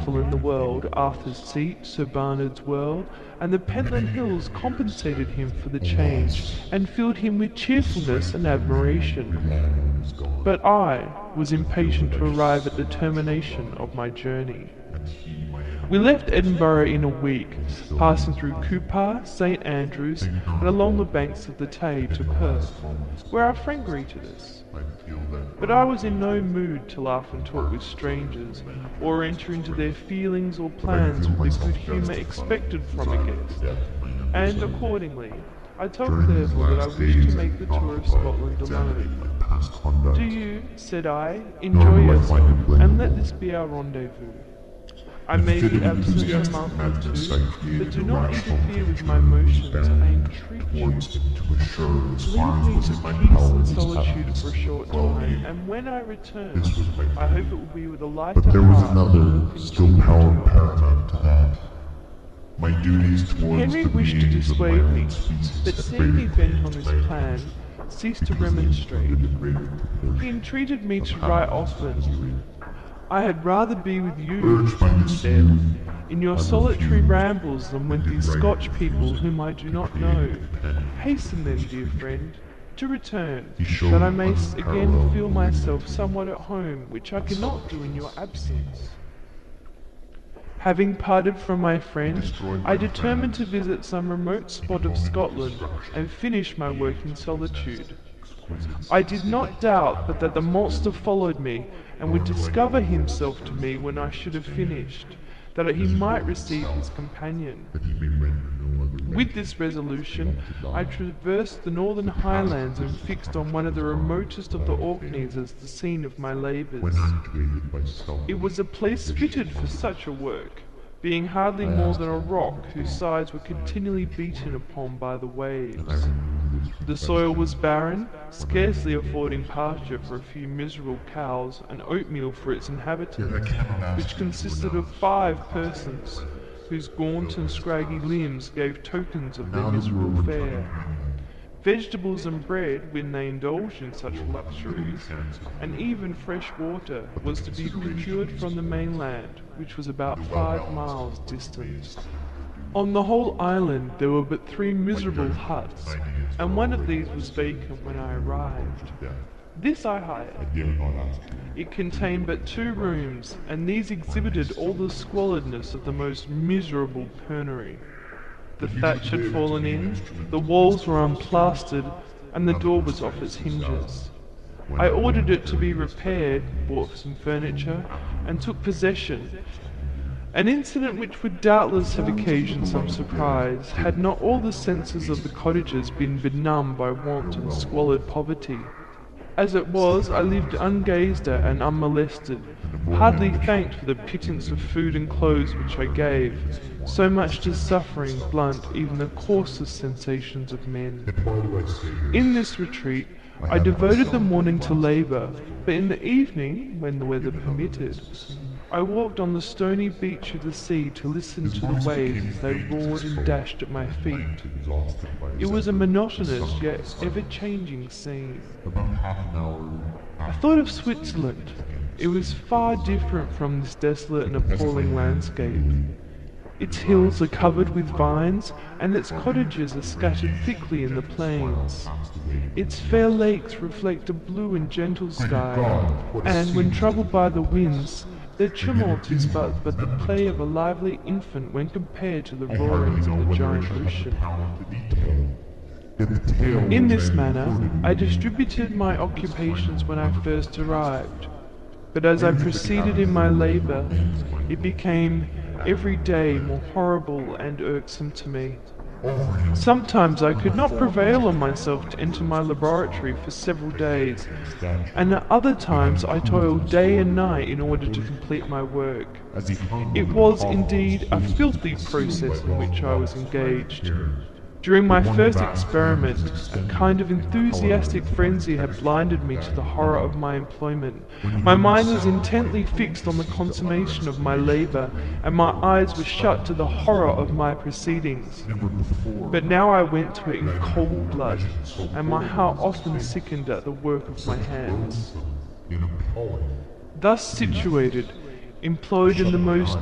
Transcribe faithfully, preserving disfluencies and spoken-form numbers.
beautiful in the world, Arthur's Seat, Sir Barnard's World, and the Pentland Hills compensated him for the change and filled him with cheerfulness and admiration. But I was impatient to arrive at the termination of my journey. We left Edinburgh in a week, passing through Coupar, St Andrews, and along the banks of the Tay to Perth, where our friend greeted us. But I was in no mood to laugh and talk with strangers, or enter into their feelings or plans with the good humour expected from a guest, and accordingly, I told Clerval that I wished to make the tour of Scotland alone. Do you, said I, enjoy yourself, and let this be our rendezvous. I may be absent a month or two, but do not interfere with my motions, I entreat you. Leave me to peace and solitude for a short time, and when I return, I hope it will be with a lighter heart. But there was another, still power paramount to that. My duties towards Henry the wished to beings of my dissuade me, own species but seeing me separated bent on this plan, ceased to remonstrate. He entreated me to write often. I had rather be with you, he said, in your solitary rambles than with these Scotch people whom I do not know. Hasten then, dear friend, to return, that I may again feel myself somewhat at home, which I cannot do in your absence. Having parted from my friend, I determined to visit some remote spot of Scotland and finish my work in solitude. I did not doubt but that the monster followed me and would discover himself to me when I should have finished, that he might receive his companion. With this resolution, I traversed the northern highlands and fixed on one of the remotest of the Orkneys as the scene of my labours. It was a place fitted for such a work, being hardly more than a rock whose sides were continually beaten upon by the waves. The soil was barren, scarcely affording pasture for a few miserable cows and oatmeal for its inhabitants, which consisted of five persons, whose gaunt and scraggy limbs gave tokens of their miserable fare. Vegetables and bread, when they indulged in such luxuries, and even fresh water, was to be procured from the mainland, which was about five miles distant. On the whole island there were but three miserable huts, and one of these was vacant when I arrived. This I hired. It contained but two rooms, and these exhibited all the squalidness of the most miserable penury. The thatch had fallen in, the walls were unplastered, and the door was off its hinges. I ordered it to be repaired, bought some furniture, and took possession. An incident which would doubtless have occasioned some surprise, had not all the senses of the cottagers been benumbed by want and squalid poverty. As it was, I lived ungazed at and unmolested, hardly thanked for the pittance of food and clothes which I gave, so much does suffering blunt even the coarsest sensations of men. In this retreat, I devoted the morning to labour, but in the evening, when the weather permitted, I walked on the stony beach of the sea to listen to the waves as they roared and dashed at my feet. It was a monotonous yet ever-changing scene. I thought of Switzerland. It was far different from this desolate and appalling landscape. Its hills are covered with vines, and its cottages are scattered thickly in the plains. Its fair lakes reflect a blue and gentle sky, and when troubled by the winds, their tumult is but, but the play of a lively infant when compared to the roarings of the giant ocean. In this manner, I distributed my occupations when I first arrived, but as I proceeded in my labour, it became every day more horrible and irksome to me. Sometimes I could not prevail on myself to enter my laboratory for several days, and at other times I toiled day and night in order to complete my work. It was, indeed, a filthy process in which I was engaged. During my first experiment, a kind of enthusiastic frenzy had blinded me to the horror of my employment. My mind was intently fixed on the consummation of my labour, and my eyes were shut to the horror of my proceedings. But now I went to it in cold blood, and my heart often sickened at the work of my hands. Thus situated, employed in the most